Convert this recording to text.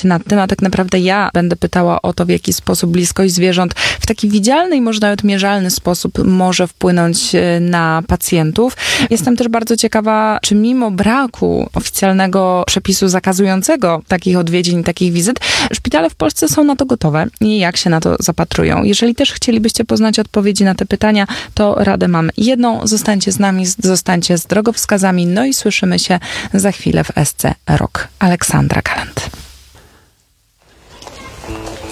się nad tym, a tak naprawdę ja będę pytała o to, w jaki sposób bliskość zwierząt w taki widzialny i może nawet mierzalny sposób może wpłynąć na pacjentów. Jestem też bardzo ciekawa, czy mimo braku oficjalnego przepisu zakazującego takich odwiedzin, takich wizyt, szpitale w Polsce są na to gotowe i jak się na to zapatrują. Jeżeli też chcielibyście poznać odpowiedzi na te pytania, to radę mamy jedną. Zostańcie z nami, zostańcie z drogowskazami, no i słyszymy się za chwilę w SC Rok. Aleksandra Galant.